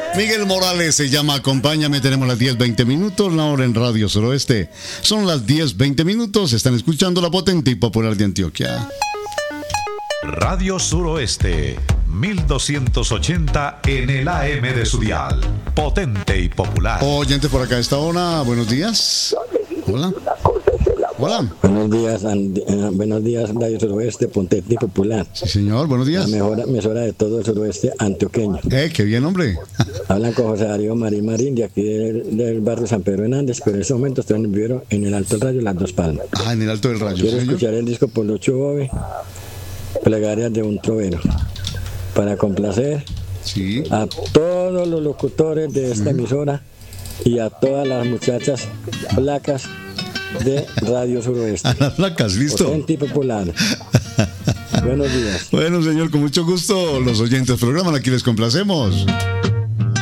Miguel Morales se llama Acompáñame. Tenemos las 10:20 minutos, la hora en Radio Suroeste. Son las 10:20 minutos. Están escuchando la potente y popular de Antioquia. Radio Suroeste, 1280 en el AM de su dial. Potente y popular. Oyentes por acá a esta hora, buenos días. Hola. Hola. Buenos días, Radio Suroeste, potente y popular. Sí, señor, buenos días. La mejor emisora de todo el suroeste antioqueño. Qué bien, hombre. Hablan con José Darío Marín de aquí del barrio San Pedro Hernández, pero en este momento están en el Alto del Rayo, Las Dos Palmas. En el Alto del Rayo. Quiero escuchar el disco por Lucho Bove, Plegarias de un Trovero, para complacer a todos los locutores de esta emisora y a todas las muchachas flacas de Radio Suroeste. A las flacas, listo. Potente y popular. Buenos días. Bueno, señor, con mucho gusto los oyentes del programa, aquí les complacemos.